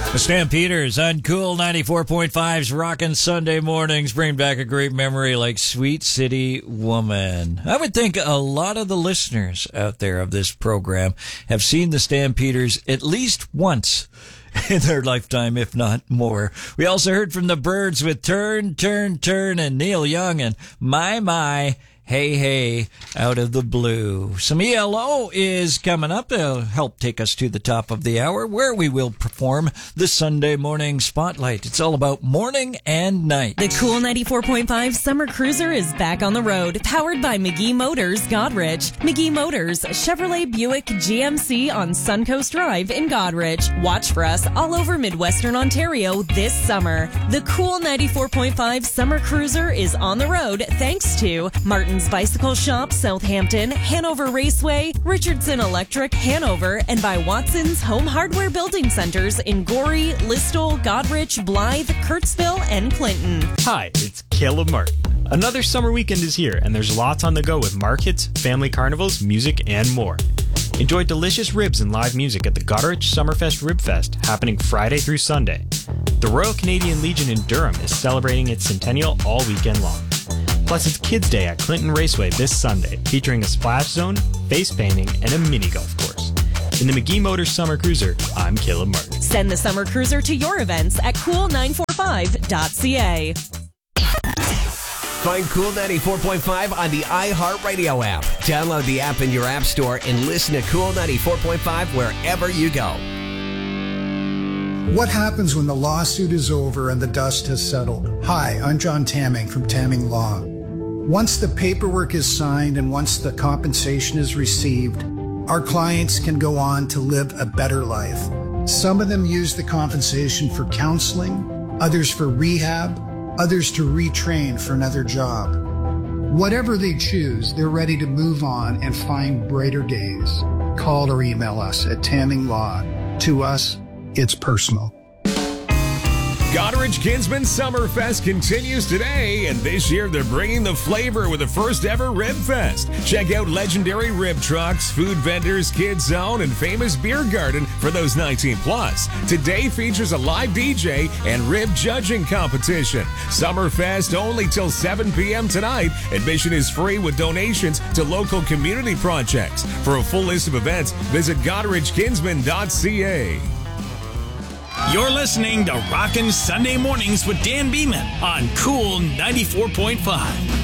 The Stampeders on Cool 94.5's Rockin' Sunday Mornings bring back a great memory like Sweet City Woman. I would think a lot of the listeners out there of this program have seen the Stampeders at least once in their lifetime, if not more. We also heard from the Byrds with Turn, Turn, Turn, and Neil Young and My, Hey, Hey, Out of the Blue. Some ELO is coming up. They'll help take us to the top of the hour where we will perform the Sunday morning spotlight. It's all about morning and night. The Cool 94.5 Summer Cruiser is back on the road, powered by McGee Motors, Godrich. McGee Motors, Chevrolet Buick GMC on Suncoast Drive in Godrich. Watch for us all over Midwestern Ontario this summer. The Cool 94.5 Summer Cruiser is on the road thanks to Martin's Bicycle Shop, Southampton, Hanover Raceway, Richardson Electric, Hanover, and by Watson's Home Hardware Building Centers in Gorey, Listowel, Godrich, Blythe, Kirksville, and Clinton. Hi, it's Caleb Martin. Another summer weekend is here, and there's lots on the go with markets, family carnivals, music, and more. Enjoy delicious ribs and live music at the Godrich Summerfest Rib Fest, happening Friday through Sunday. The Royal Canadian Legion in Durham is celebrating its centennial all weekend long. Plus, it's Kids Day at Clinton Raceway this Sunday, featuring a splash zone, face painting, and a mini golf course. In the McGee Motors Summer Cruiser, I'm Caleb Martin. Send the Summer Cruiser to your events at cool945.ca. Find Cool 94.5 on the iHeartRadio app. Download the app in your app store and listen to Cool 94.5 wherever you go. What happens when the lawsuit is over and the dust has settled? Hi, I'm John Tamming from Tamming Law. Once the paperwork is signed and once the compensation is received, our clients can go on to live a better life. Some of them use the compensation for counseling, others for rehab, others to retrain for another job. Whatever they choose, they're ready to move on and find brighter days. Call or email us at Tamming Law. To us, it's personal. Godrich Kinsman Summerfest continues today, and this year they're bringing the flavor with the first ever Rib Fest. Check out legendary rib trucks, food vendors, kids zone, and famous beer garden for those 19 plus. Today features a live DJ and rib judging competition. Summerfest only till 7 p.m. tonight. Admission is free with donations to local community projects. For a full list of events, visit godrichkinsman.ca. You're listening to Rockin' Sunday Mornings with Dan Beeman on Cool 94.5.